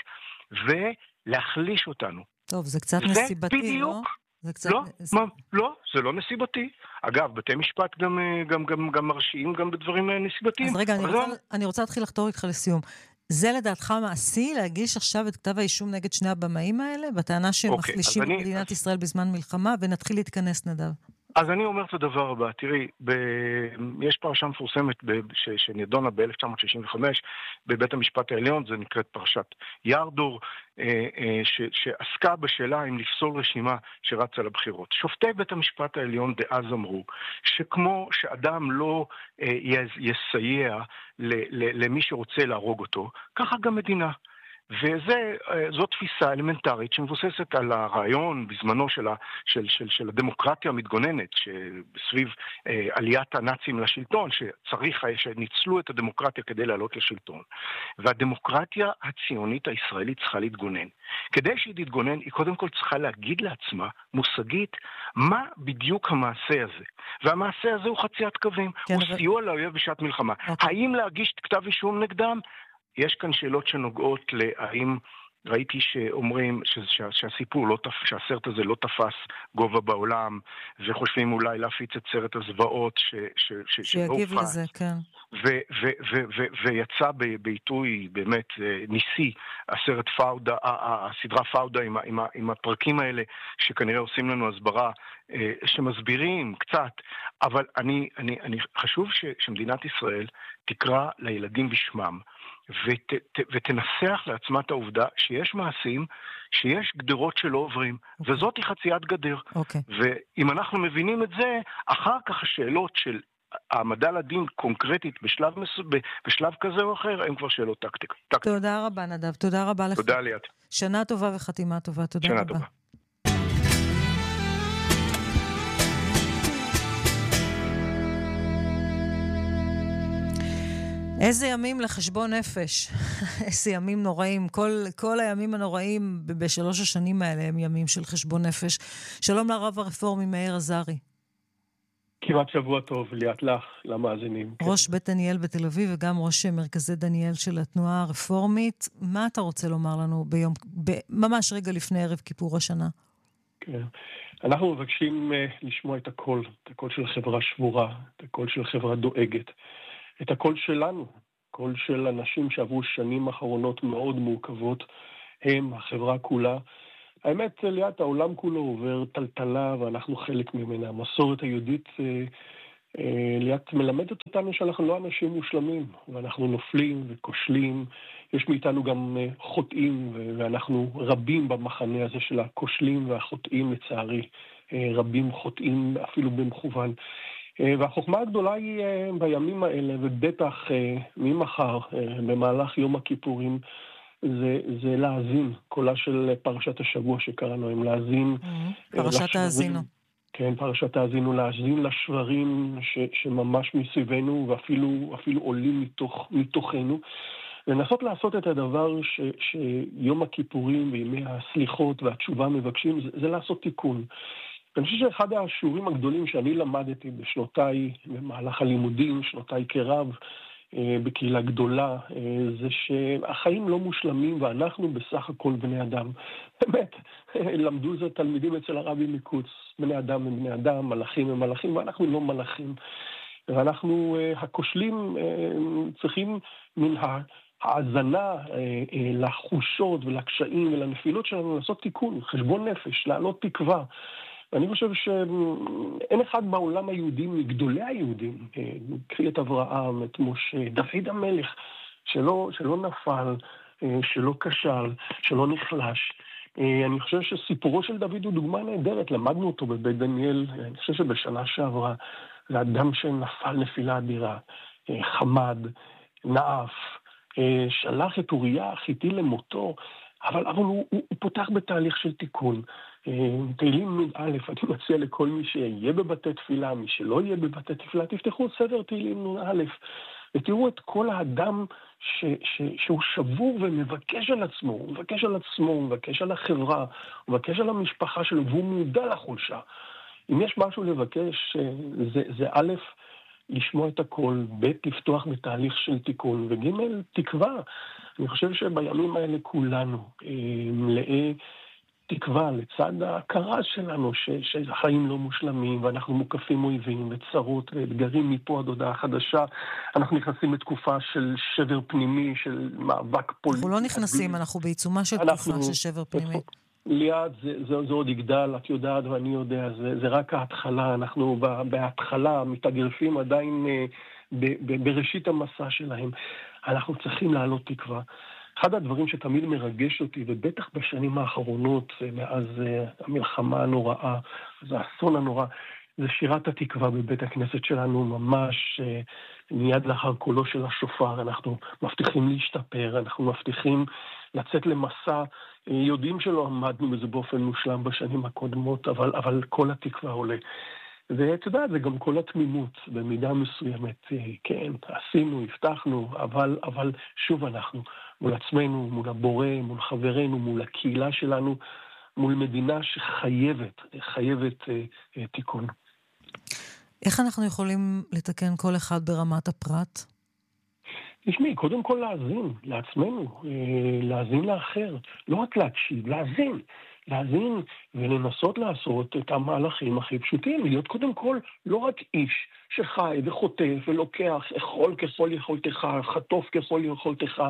ולהחליש אותנו. טוב, זה קצת נסיבתי, בדיוק, לא? לא, זה לא נסיבתי. אגב, בתי משפט גם מרשיעים גם בדברים נסיבתיים. אז רגע, אני רוצה להתחיל לחתור איתך לסיום. זה לדעתך מעשי להגיש עכשיו את כתב האישום נגד שני הבמאים האלה, בטענה שהם מחלישים את מדינת ישראל בזמן מלחמה, ונתחיל להתכנס נדב. אז אני אומר את הדבר הבא, תראי, יש פרשה מפורסמת שנדונה ב-1965 בבית המשפט העליון, זה נקראת פרשת ירדור, שעסקה בשאלה אם לפסול רשימה שרצה לבחירות. שופטי בית המשפט העליון דאז אמרו שכמו שאדם לא יסייע למי שרוצה להרוג אותו, ככה גם מדינה. וזאת תפיסה אלמנטרית שמבוססת על הרעיון בזמנו של הדמוקרטיה המתגוננת, שסביב עליית הנאצים לשלטון, שניצלו את הדמוקרטיה כדי לעלות לשלטון. והדמוקרטיה הציונית הישראלית צריכה להתגונן. כדי שהיא תתגונן, היא קודם כל צריכה להגיד לעצמה, מושגית, מה בדיוק המעשה הזה. והמעשה הזה הוא חציית קווים, הוא סיוע לאויב בשעת מלחמה. האם להגיש כתב אישום נגדם? יש כאן שאלות שנוגעות להאם, ראיתי שאומרים שהסיפור שהסרט הזה לא תפס גובה בעולם, וחושבים אולי להפיץ את סרט הזוועות שיגיב לזה, כן. ויצא בעיתוי באמת ניסי, הסרט פאודה, הסדרה פאודה עם הפרקים האלה, שכנראה עושים לנו הסברה, שמסבירים קצת, אבל חשוב שמדינת ישראל תקרא לילדים בשמם, ותנסח לעצמה את העובדה שיש מעשים, שיש גדרות שלא עוברים, וזאת היא חציית גדר. ואם אנחנו מבינים את זה, אחר כך השאלות של העמדה לדין קונקרטית בשלב כזה או אחר, הם כבר שאלות טקטיות. תודה רבה נדב, תודה רבה לך. תודה ליאת. שנה טובה וחתימה טובה, תודה רבה. שנה טובה. איזה ימים לחשבון נפש. איזה ימים נוראים. כל הימים הנוראים בשלוש השנים האלה הם ימים של חשבון נפש. שלום לרב הרפורמי מאיר עזרי. כמעט שבוע טוב, ליאת לך, למאזינים. ראש בית דניאל בתל אביב וגם ראש מרכזי דניאל של התנועה הרפורמית. מה אתה רוצה לומר לנו ממש רגע לפני ערב כיפור השנה? כן. אנחנו מבקשים לשמוע את הקול של חברה שבורה, את הקול של חברה דואגת, את הקול שלנו, קול של אנשים שעברו שנים אחרונות מאוד מורכבות, הם, החברה כולה. האמת, ליאת, העולם כולו עובר טלטלה ואנחנו חלק ממנה. המסורת היהודית, ליאת, מלמדת אותנו שאנחנו לא אנשים מושלמים, ואנחנו נופלים וכושלים. יש מאיתנו גם חוטאים, ואנחנו רבים במחנה הזה של הכושלים והחוטאים, לצערי. רבים חוטאים אפילו במכוון. והחוכמה הגדולה היא בימים האלה, ובטח ממחר, במהלך יום הכיפורים, זה להאזין, קולה של פרשת השבוע שקראנו, הם להאזין. פרשת האזינו. כן, פרשת האזינו, להאזין לשברים שממש מסביבנו, ואפילו עולים מתוכנו. לנסות לעשות את הדבר שיום הכיפורים וימי הסליחות והתשובה מבקשים, זה לעשות תיקון. אני חושב שאחד השיעורים הגדולים שאני למדתי בשנותיי, במהלך הלימודים, שנותיי כרב, בקהילה גדולה, זה שהחיים לא מושלמים ואנחנו בסך הכל בני אדם. באמת, למדו זה תלמידים אצל הרבי מקוץ, בני אדם הם בני אדם, מלאכים הם מלאכים, ואנחנו לא מלאכים. ואנחנו, הכושלים, צריכים מן האזנה לחושות ולקשיים ולנפילות שלנו לעשות תיקון, חשבון נפש, לעלות תקווה. אני חושב שאין אחד בעולם היהודי, מגדולי היהודים, קחי את אברהם, את משה, דוד המלך, שלא נפל, שלא כשל, שלא נחלש. אני חושב שסיפורו של דוד הוא דוגמה נהדרת, למדנו אותו בבית דניאל, אני חושב שבשנה שעברה, זה אדם שנפל נפילה אדירה, חמד, נאף, שלח את אוריה החיתי למותו, אבל הוא פותח בתהליך של תיקון. תהילים נ"א, אני מציע לכל מי שיהיה בבתי תפילה, מי שלא יהיה בבתי תפילה, תפתחו סדר תהילים נ"א, ותראו את כל האדם שהוא שבור ומבקש על עצמו, הוא מבקש על עצמו, הוא מבקש על החברה, הוא מבקש על המשפחה שלו, והוא מודע לחולשה. אם יש משהו לבקש, זה א', לשמוע את הכל, ב', לפתוח בתהליך של תיקון, וג', תקווה. אני חושב שבימים האלה כולנו מלאי תקווה לצד ההכרה שלנו שהחיים לא מושלמים ואנחנו מוקפים אויבים וצרות ואתגרים מפה עד הודעה חדשה. אנחנו נכנסים לתקופה של שבר פנימי, של מאבק פוליטי. אנחנו לא נכנסים, אנחנו בעיצומה של תקופה של שבר פנימי. ליד, זה עוד יגדל, את יודעת ואני יודע, זה רק ההתחלה, אנחנו בהתחלה מתאגרפים עדיין בראשית המסע שלהם. אנחנו צריכים לעלות תקווה. אחד הדברים שתמיד מרגש אותי, ובטח בשנים האחרונות, מאז המלחמה הנוראה, זה האסון הנורא, זה שירת התקווה בבית הכנסת שלנו, ממש מיד לאחר קולו של השופר. אנחנו מבטיחים להשתפר, אנחנו מבטיחים לצאת למסע, יודעים שלא עמדנו בזה באופן מושלם בשנים הקודמות, אבל כל התקווה עולה. ואתה יודע, זה גם כל התמימות, במידה מסוימת, כן, עשינו, הבטחנו, אבל שוב אנחנו, מול עצמנו, מול הבורא, מול חברינו, מול הקהילה שלנו, מול מדינה שחייבת תיקון. איך אנחנו יכולים לתקן כל אחד ברמת הפרט? תשמעי, קודם כל להאזין לעצמנו, להאזין לאחר, לא רק להקשיב, להאזין ולנסות לעשות את המהלכים הכי פשוטים, להיות קודם כל לא רק איש שחי וחוטף ולוקח, אכול ככל יכולתך, חטוף ככל יכולתך,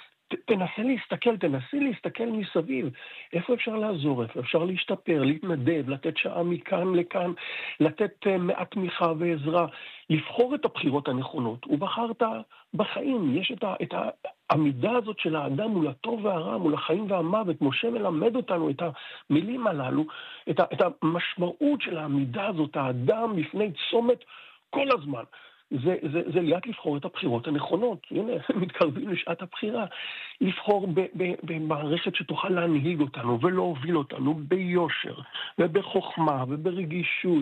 תנסי להסתכל מסביב, איפה אפשר לעזור, איפה אפשר להשתפר, להתנדב, לתת שעה מכאן לכאן, לתת מעט תמיכה ועזרה, לבחור את הבחירות הנכונות. ובחרת בחיים, יש את העמידה הזאת של האדם מול הטוב והרע, מול החיים והמוות. משה מלמד אותנו את המילים הללו, את המשמעות של העמידה הזאת, האדם לפני צומת כל הזמן. זה ליד לבחור את הבחירות הנכונות. הנה, מתקרבים לשעת הבחירה. לבחור במערכת שתוכל להנהיג אותנו ולהוביל אותנו ביושר ובחוכמה וברגישות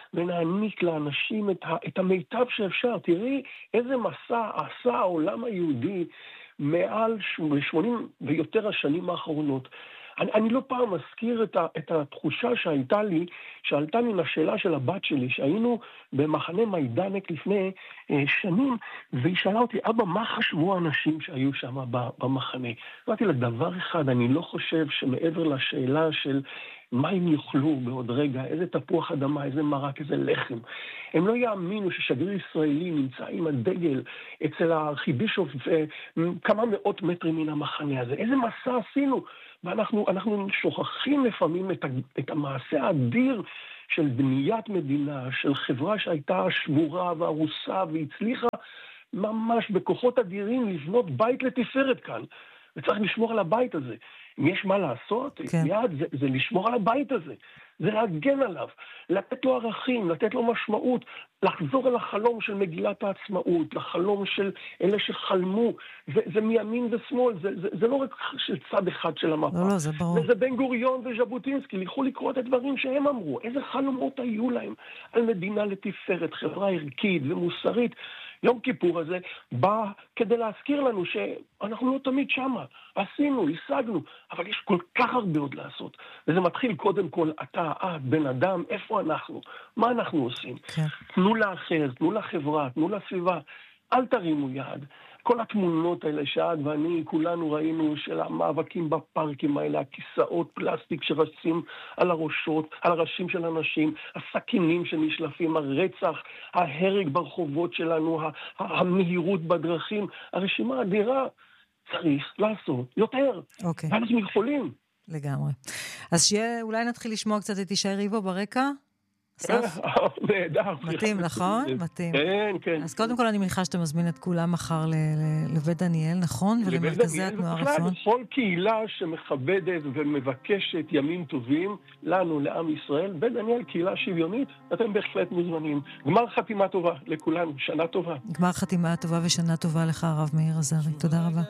ונעניק לאנשים את המיטב שאפשר. תראי איזה מסע עשה העולם היהודי מעל 80 ויותר השנים האחרונות. אני לא פעם מזכיר את התחושה שהייתה לי, שעלתה מן השאלה של הבת שלי, שהיינו במחנה מיידנק לפני שנים, והיא שאלה אותי, אבא, מה חשבו האנשים שהיו שם במחנה? אמרתי לה, דבר אחד, אני לא חושב שמעבר לשאלה של מה הם יאכלו בעוד רגע, איזה תפוח אדמה, איזה מרק, איזה לחם. הם לא יאמינו ששגריר ישראלי נמצא עם הדגל אצל הארכיבישוף כמה מאות מטרים מן המחנה הזה. איזה מסע עשינו? ואנחנו שוכחים לפעמים את המעשה האדיר של בניית מדינה, של חברה שהייתה שבורה והרוסה והצליחה ממש בכוחות אדירים לבנות בית לתפארת כאן. וצריך לשמור על הבית הזה. אם יש מה לעשות, מיד זה לשמור על הבית הזה. זה להגן עליו, לתת לו ערכים, לתת לו משמעות, לחזור אל החלום של מגילת העצמאות, לחלום של אלה שחלמו, זה מימין ושמאל, זה לא רק של צד אחד של המפה. לא, זה ברור. זה בן גוריון וז'בוטינסקי, לכו לקרוא את הדברים שהם אמרו, איזה חלומות היו להם על מדינה לתפארת, חברה ערכית ומוסרית. יום כיפור הזה בא כדי להזכיר לנו שאנחנו לא תמיד שמה, עשינו, השגנו, אבל יש כל כך הרבה עוד לעשות. וזה מתחיל קודם כל, אתה, בן אדם, איפה אנחנו? מה אנחנו עושים? כן. תנו לאחר, תנו לחברה, תנו לסביבה, אל תרימו יד. כל התמונות האלה שאת ואני כולנו ראינו של המאבקים בפארקים האלה, הכיסאות פלסטיק שרצים על הראשות, על הראשים של אנשים, הסכינים שנשלפים, הרצח, ההרג ברחובות שלנו, המהירות בדרכים, הרשימה אדירה. צריך לעשות יותר. אוקיי. ואנחנו יכולים. לגמרי. אז אולי נתחיל לשמוע קצת את ישי ריבו ברקע? נהדר. מתאים, נכון? מתאים. כן, כן. אז קודם כל אני מניחה שאתה מזמין את כולם מחר לבית דניאל, נכון? ולמרכזי התנועה הרפואית. כל קהילה שמכבדת ומבקשת ימים טובים לנו, לעם ישראל, בית דניאל קהילה שוויונית, אתם בהחלט מוזמנים. גמר חתימה טובה לכולנו, שנה טובה. גמר חתימה טובה ושנה טובה לך, הרב מאיר עזרי. תודה רבה.